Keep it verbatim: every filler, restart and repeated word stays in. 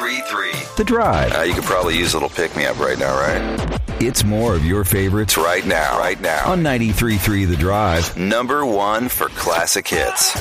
three three. The Drive. Uh, you could probably use a little pick-me-up right now, right? It's more of your favorites Right now, right now. on ninety-three point three The Drive. Number one for classic hits.